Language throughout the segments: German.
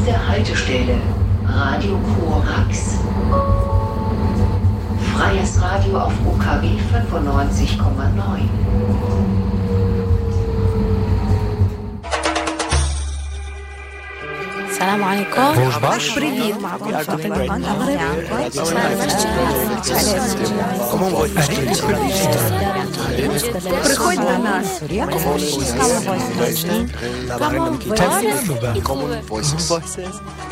Nächste Haltestelle, Radio Korax. Freies Radio auf UKW 95,9. السلام عليكم. Привет. Приходь на нас. Common Voices.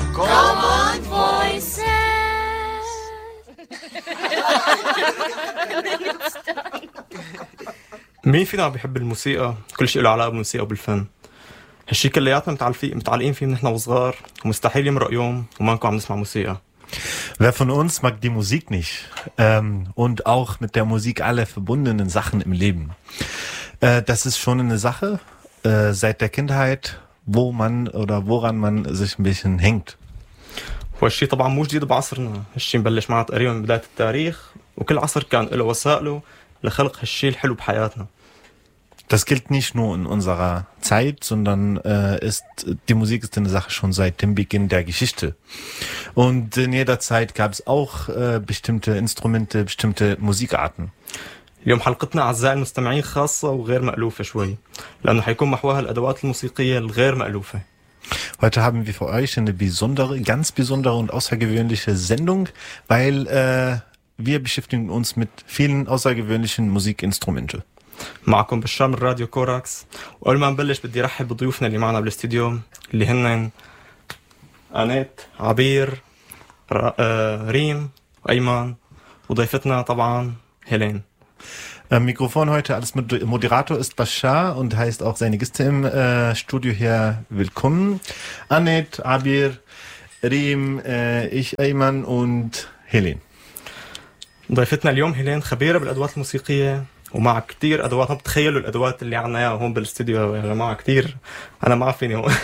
مين فينا بيحب الموسيقى؟ كل شيء له علاقة بالموسيقى وبالفن. هالشي كلياتنا متعلقين فيه من احنا وصغار ومستحيل يمرق يوم وما نكون عم نسمع موسيقى. Wer von uns mag die Musik nicht? Und auch mit der Musik alle verbundenen Sachen im Leben. Das ist schon eine Sache seit der Kindheit, wo man oder woran man sich ein bisschen hängt. وهالشي طبعا مو جديد بعصرنا، هالشي مبلش معنا تقريبا من بداية التاريخ وكل عصر كان له وسائله لخلق هالشي الحلو بحياتنا. Das gilt nicht nur in unserer Zeit, sondern die Musik ist eine Sache schon seit dem Beginn der Geschichte. Und in jeder Zeit gab es auch bestimmte Instrumente, bestimmte Musikarten. اليوم حلقتنا أعزائي المستمعين خاصة وغير مألوفة شوي، لأنه حيكون محورها الأدوات الموسيقية الغير مألوفة. Heute haben wir für euch eine besondere, ganz besondere und außergewöhnliche Sendung, weil wir beschäftigen uns mit vielen außergewöhnlichen Musikinstrumenten. معكم بشار من راديو كوراكس، وقبل ما نبلش بدي رحب بضيوفنا اللي معنا بالاستديو اللي هن أنيت، عبير، ريم وأيمان، وضيفتنا طبعا هيلين. Mikrofon heute als Moderator ist Bashar und heißt auch seine Gäste im Studio hier willkommen. Anet, Abir, Reem, ich, Ayman und Helen. ضيفتنا اليوم هيلين خبيرة بالأدوات الموسيقية ومع كتير أدوات. ما بتخيلوا الأدوات اللي عنا إياها هون بالاستديو يا جماعة، كتير أنا ما فيني هون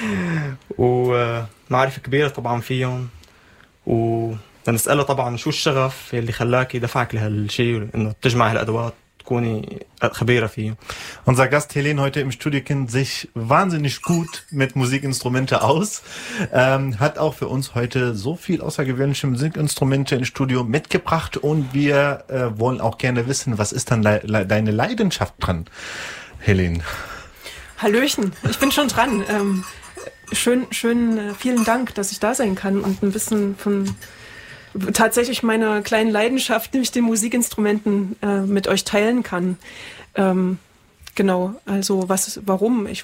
ومعرفة كبيرة طبعا فيهم. ونسألها طبعا شو الشغف اللي خلاكي دفعك لهالشيء إنه تجمع هالأدوات تكوني خبيرة فيه. Unser Gast Helen heute im Studio kennt sich wahnsinnig gut mit Musikinstrumente aus, hat auch für uns heute so viel außergewöhnliche Musikinstrumente im Studio mitgebracht und wir wollen auch gerne wissen, was ist dann deine Leidenschaft dran, Helen? Hallöchen, ich bin schon dran. Schön, vielen Dank, dass ich da sein kann und ein bisschen von tatsächlich meiner kleinen Leidenschaft, nämlich den Musikinstrumenten, mit euch teilen kann. Genau, also warum? Ich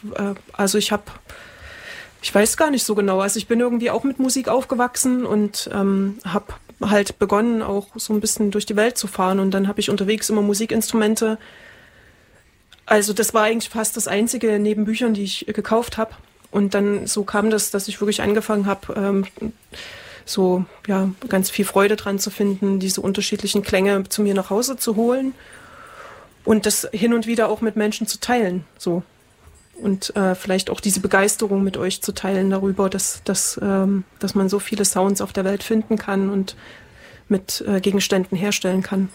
weiß gar nicht so genau. Also ich bin irgendwie auch mit Musik aufgewachsen und habe halt begonnen, auch so ein bisschen durch die Welt zu fahren. Und dann habe ich unterwegs immer Musikinstrumente. Also das war eigentlich fast das Einzige neben Büchern, die ich gekauft habe. Und dann so kam das, dass ich wirklich angefangen habe, so ja ganz viel Freude dran zu finden, diese unterschiedlichen Klänge zu mir nach Hause zu holen und das hin und wieder auch mit Menschen zu teilen, so und vielleicht auch diese Begeisterung mit euch zu teilen darüber, dass man so viele Sounds auf der Welt finden kann und mit Gegenständen herstellen kann.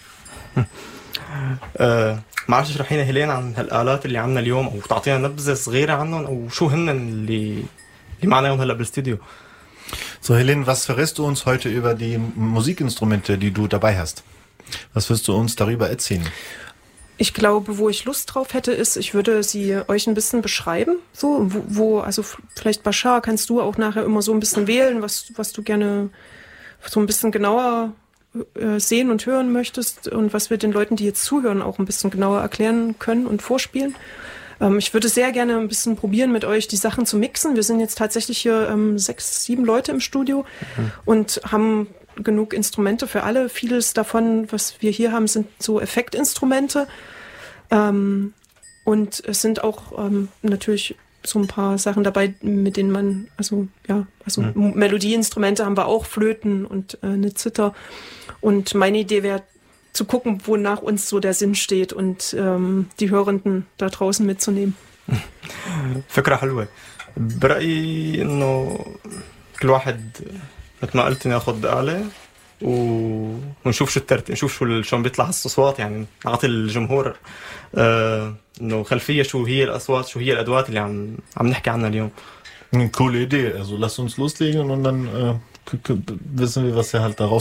معلش اشرحينا هيلين عن هالآلات اللي عنا اليوم أو تعطينا نبذة صغيرة عنهم أو شو هن اللي معنا اليوم هلا بالاستديو. So, Helen, was verrätst du uns heute über die Musikinstrumente, die du dabei hast? Was wirst du uns darüber erzählen? Ich glaube, wo ich Lust drauf hätte, ist, ich würde sie euch ein bisschen beschreiben. So, also vielleicht Bashar, kannst du auch nachher immer so ein bisschen wählen, was du gerne so ein bisschen genauer sehen und hören möchtest und was wir den Leuten, die jetzt zuhören, auch ein bisschen genauer erklären können und vorspielen. Ich würde sehr gerne ein bisschen probieren, mit euch die Sachen zu mixen. Wir sind jetzt tatsächlich hier 6, 7 Leute im Studio und haben genug Instrumente für alle. Vieles davon, was wir hier haben, sind so Effektinstrumente. Und es sind auch natürlich so ein paar Sachen dabei, mit denen man, Melodieinstrumente haben wir auch, Flöten und eine Zither. Und meine Idee wäre, zu gucken, wonach uns so der Sinn steht und die Hörenden da draußen mitzunehmen. فكرة حلوة. برأيي إنه كل واحد مثل ما قلت ناخد آلة ونشوف شو الترتيب، نشوف شو بيطلع الصوت، يعني نعطي الجمهور إنه خلفية شو هي الأصوات، شو هي الأدوات اللي عم نحكي عنها اليوم. Eine coole Idee. Also lasst uns loslegen und dann wissen wir, was er halt daraus